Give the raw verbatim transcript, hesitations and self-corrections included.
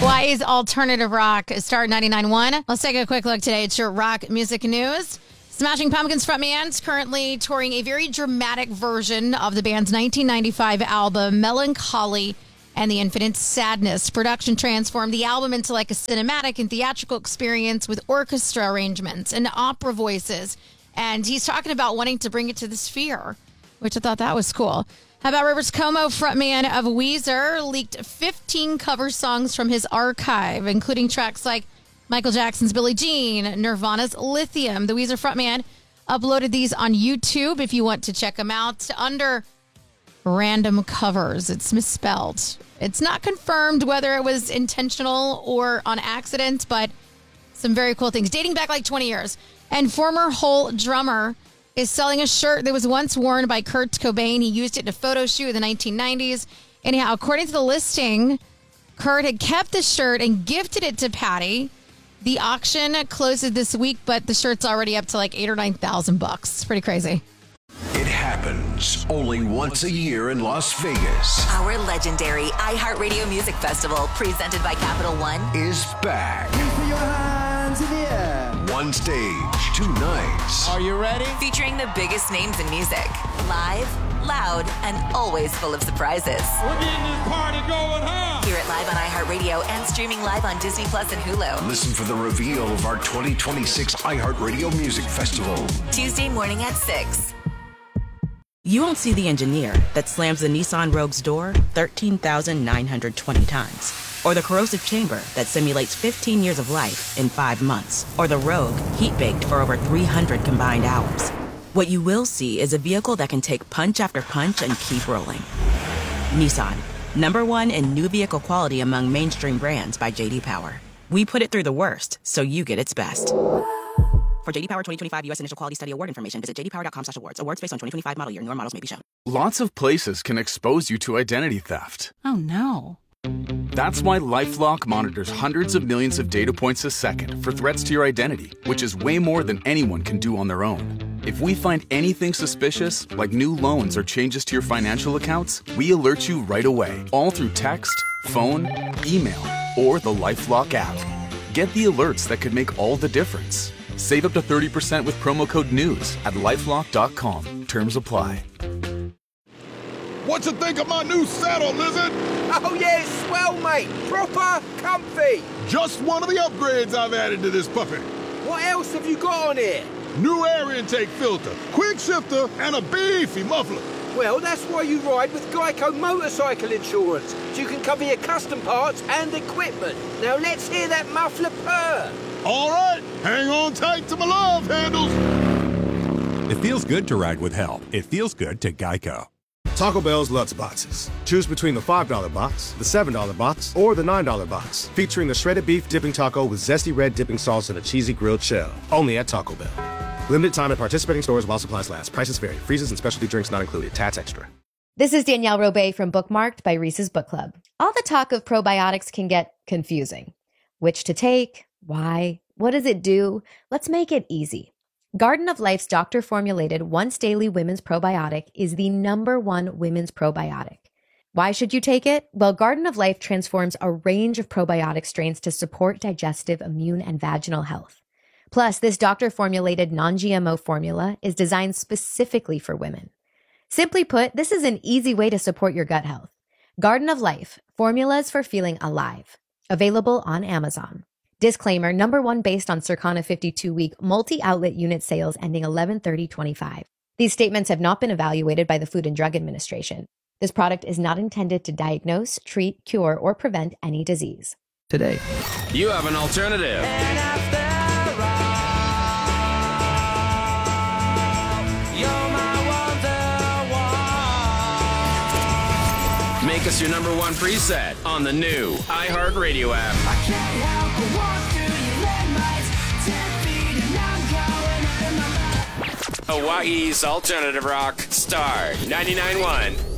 Hawaii's alternative rock, Star ninety-nine point one. Let's take a quick look today at your rock music news. Smashing Pumpkins frontman is currently touring a very dramatic version of the band's nineteen ninety-five album, Melancholy and the Infinite Sadness. Production transformed the album into like a cinematic and theatrical experience with orchestra arrangements and opera voices. And he's talking about wanting to bring it to the sphere, which I thought that was cool. How about Rivers Cuomo, frontman of Weezer, leaked fifteen cover songs from his archive, including tracks like Michael Jackson's Billie Jean, Nirvana's Lithium. The Weezer frontman uploaded these on YouTube if you want to check them out under random covers. It's misspelled. It's not confirmed whether it was intentional or on accident, but some very cool things dating back like twenty years. And former Hole drummer is selling a shirt that was once worn by Kurt Cobain. He used it in a photo shoot in the nineteen nineties. Anyhow, according to the listing, Kurt had kept the shirt and gifted it to Patty. The auction closes this week, but the shirt's already up to like eight or nine thousand bucks. It's pretty crazy. It happens only once a year in Las Vegas. Our legendary iHeartRadio Music Festival, presented by Capital One, is back. Put your hands in the air. One stage, two nights. Are you ready? featuring the biggest names in music. Live, loud, and always full of surprises. We're getting this party going, huh? Hear it live on iHeartRadio and streaming live on Disney Plus and Hulu. Listen for the reveal of our twenty twenty-six iHeartRadio Music Festival. Tuesday morning at six. You won't see the engineer that slams the Nissan Rogue's door thirteen thousand nine hundred twenty times. Or the corrosive chamber that simulates fifteen years of life in five months. Or the Rogue heat-baked for over three hundred combined hours. What you will see is a vehicle that can take punch after punch and keep rolling. Nissan, number one in new vehicle quality among mainstream brands by J D Power. We put it through the worst, so you get its best. For J D Power twenty twenty-five U S Initial Quality Study Award information, visit j d power dot com slash awards. Awards based on twenty twenty-five model year. Newer models may be shown. Lots of places can expose you to identity theft. Oh, no. That's why LifeLock monitors hundreds of millions of data points a second for threats to your identity, which is way more than anyone can do on their own. If we find anything suspicious, like new loans or changes to your financial accounts, we alert you right away, all through text, phone, email, or the LifeLock app. Get the alerts that could make all the difference. Save up to thirty percent with promo code NEWS at lifelock dot com. Terms apply. What you think of my new saddle, Lizard? Oh, yeah, it's swell, mate. Proper comfy. Just one of the upgrades I've added to this puppy. What else have you got on here? New air intake filter, quick shifter, and a beefy muffler. Well, that's why you ride with Geico Motorcycle Insurance, so you can cover your custom parts and equipment. Now let's hear that muffler purr. All right, hang on tight to my love handles. It feels good to ride with help. It feels good to Geico. Taco Bell's Lutz Boxes. Choose between the five dollar box, the seven dollar box, or the nine dollar box. Featuring the shredded beef dipping taco with zesty red dipping sauce and a cheesy grilled shell. Only at Taco Bell. Limited time at participating stores while supplies last. Prices vary. Freezes and specialty drinks not included. Tats extra. This is Danielle Robay from Bookmarked by Reese's Book Club. All the talk of probiotics can get confusing. Which to take? Why? What does it do? Let's make it easy. Garden of Life's doctor-formulated once-daily women's probiotic is the number one women's probiotic. Why should you take it? Well, Garden of Life transforms a range of probiotic strains to support digestive, immune, and vaginal health. Plus, this doctor-formulated non-G M O formula is designed specifically for women. Simply put, this is an easy way to support your gut health. Garden of Life, formulas for feeling alive. Available on Amazon. Disclaimer, number one based on Circana fifty-two week multi-outlet unit sales ending eleven thirty twenty-five. These statements have not been evaluated by the Food and Drug Administration. This product is not intended to diagnose, treat, cure, or prevent any disease. Today, you have an alternative. And after all, you're my wonderwall. Make us your number one preset on the new iHeartRadio app. I can't help but walk through your landmines, ten feet and I'm going out of my mind. Hawaii's alternative rock, Star ninety-nine point one.